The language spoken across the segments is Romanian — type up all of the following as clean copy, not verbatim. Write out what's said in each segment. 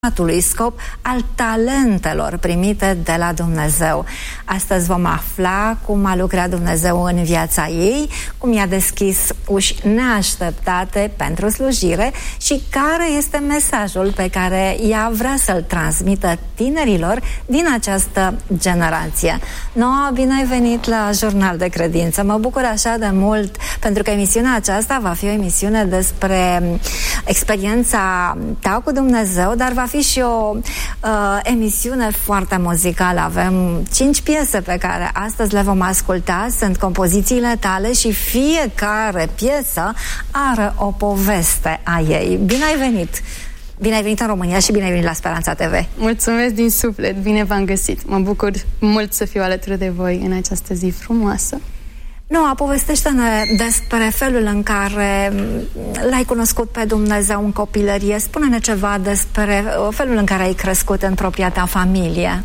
scop al talentelor primite de la Dumnezeu. Astăzi vom afla cum a lucrat Dumnezeu în viața ei, cum i-a deschis uși neașteptate pentru slujire și care este mesajul pe care ea vrea să-l transmită tinerilor din această generație. Noa, bine ai venit la Jurnal de Credință. Mă bucur așa de mult pentru că emisiunea aceasta va fi o emisiune despre experiența ta cu Dumnezeu, dar va fi și o emisiune foarte muzicală. Avem 5 piese pe care astăzi le vom asculta. Sunt compozițiile tale și fiecare piesă are o poveste a ei. Bine ai venit! Bine ai venit în România și bine ai venit la Speranța TV. Mulțumesc din suflet, bine v-am găsit. Mă bucur mult să fiu alături de voi în această zi frumoasă. Noa, povestește-ne despre felul în care l-ai cunoscut pe Dumnezeu în copilărie. Spune-ne ceva despre felul în care ai crescut în propria ta familie.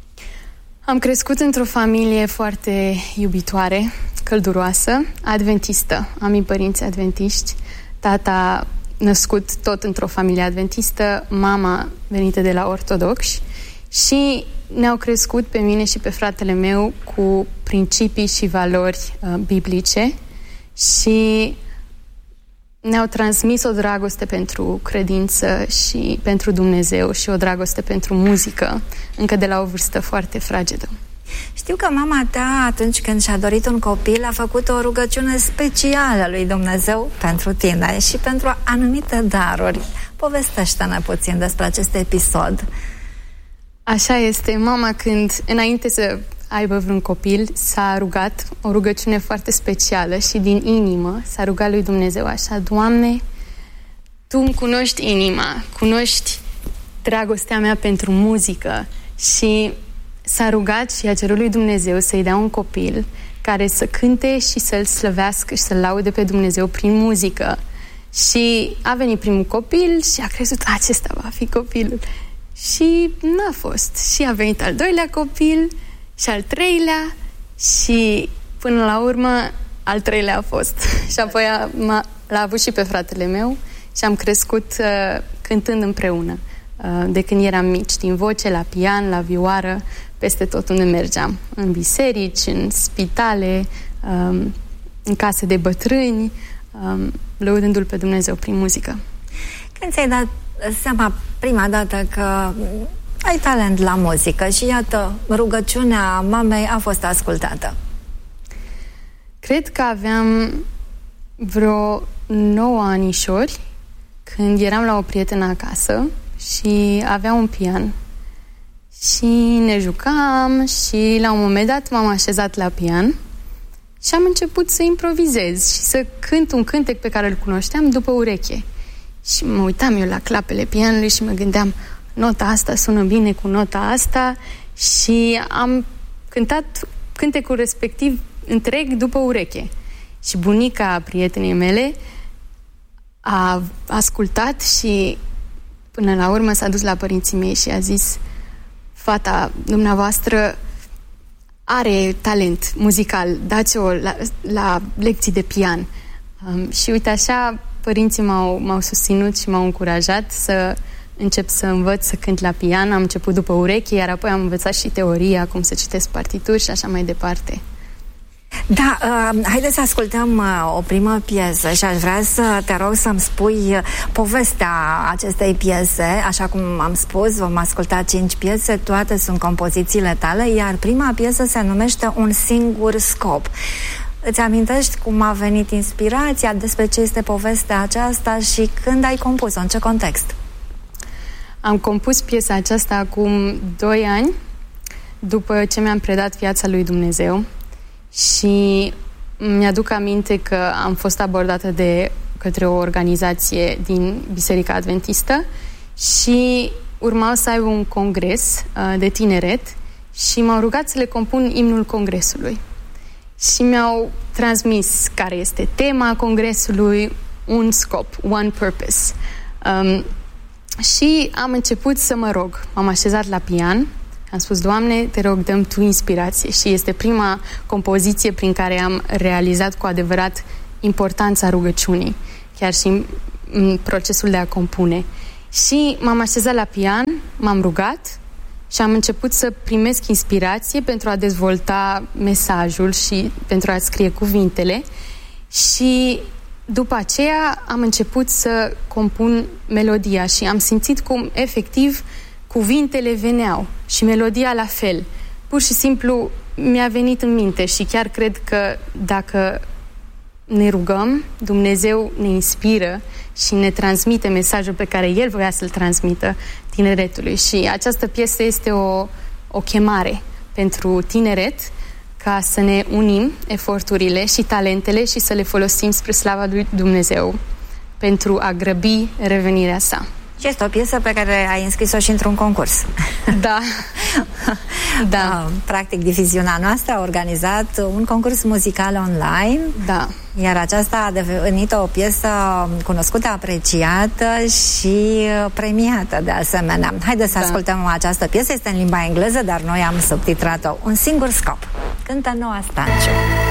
Am crescut într-o familie foarte iubitoare, călduroasă, adventistă. Am părinți adventiști, tata născut tot într-o familie adventistă, mama venită de la ortodoxi și ne-au crescut pe mine și pe fratele meu cu principii și valori biblice și ne-au transmis o dragoste pentru credință și pentru Dumnezeu și o dragoste pentru muzică, încă de la o vârstă foarte fragedă. Știu că mama ta, atunci când și-a dorit un copil, a făcut o rugăciune specială lui Dumnezeu pentru tine și pentru anumite daruri. Povestește-ne puțin despre acest episod. Așa este. Mama, când, înainte să aibă vreun copil, s-a rugat o rugăciune foarte specială și din inimă s-a rugat lui Dumnezeu așa: Doamne, Tu îmi cunoști inima, cunoști dragostea mea pentru muzică. Și s-a rugat și a cerut lui Dumnezeu să-i dea un copil care să cânte și să-L slăvească și să-L laude pe Dumnezeu prin muzică. Și a venit primul copil și a crezut că acesta va fi copilul. Și n-a fost. Și a venit al doilea copil și al treilea și până la urmă al treilea a fost. Și apoi l-a avut și pe fratele meu și am crescut cântând împreună. De când eram mici, din voce la pian, la vioară, peste tot unde mergeam. În biserici, în spitale, în case de bătrâni, lăudându-L pe Dumnezeu prin muzică. Când ți-ai dat seama prima dată că ai talent la muzică și iată, rugăciunea mamei a fost ascultată? Cred că aveam vreo 9 anișori când eram la o prietenă acasă și avea un pian și ne jucam și la un moment dat m-am așezat la pian și am început să improvizez și să cânt un cântec pe care îl cunoșteam după ureche. Și mă uitam eu la clapele pianului și mă gândeam: nota asta sună bine cu nota asta, și am cântat cântecul respectiv întreg după ureche. Și bunica prietenei mele a ascultat și până la urmă s-a dus la părinții mei și a zis: fata dumneavoastră are talent muzical, dați-o la lecții de pian. Și uite așa, părinții m-au susținut și m-au încurajat să încep să învăț să cânt la pian. Am început după ureche, iar apoi am învățat și teoria, cum să citesc partituri și așa mai departe. Da, haideți să ascultăm o primă piesă și aș vrea să te rog să-mi spui povestea acestei piese. Așa cum am spus, vom asculta 5 piese, toate sunt compozițiile tale, iar prima piesă se numește Un singur scop. Îți amintești cum a venit inspirația, despre ce este povestea aceasta și când ai compus-o, în ce context? Am compus piesa aceasta acum 2 ani, după ce mi-am predat viața lui Dumnezeu și mi-aduc aminte că am fost abordată de către o organizație din Biserica Adventistă și urmau să aibă un congres de tineret și m-au rugat să le compun imnul congresului. Și mi-au transmis care este tema congresului, un scop, one purpose. Și am început să mă rog. M-am așezat la pian, am spus: Doamne, te rog, dă-mi Tu inspirație. Și este prima compoziție prin care am realizat cu adevărat importanța rugăciunii, chiar și în procesul de a compune. Și m-am așezat la pian, m-am rugat și am început să primesc inspirație pentru a dezvolta mesajul și pentru a scrie cuvintele. Și după aceea am început să compun melodia și am simțit cum efectiv cuvintele veneau și melodia la fel. Pur și simplu mi-a venit în minte și chiar cred că dacă ne rugăm, Dumnezeu ne inspiră și ne transmite mesajul pe care El voia să-l transmită tineretului. Și această piesă este o chemare pentru tineret ca să ne unim eforturile și talentele și să le folosim spre slava lui Dumnezeu pentru a grăbi revenirea sa. Și este o piesă pe care ai înscris-o și într-un concurs. Da. Da. Practic, diviziunea noastră a organizat un concurs muzical online. Da. Iar aceasta a devenit o piesă cunoscută, apreciată și premiată de asemenea. Haideți să ascultăm această piesă. Este în limba engleză, dar noi am subtitrat-o. Un singur scop. Cântă Noa Stanciu.